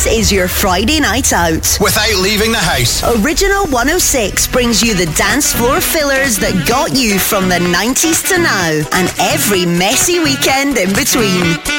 This is your Friday night out. Without leaving the house. Original 106 brings you the dance floor fillers that got you from the 90s to now, and every messy weekend in between.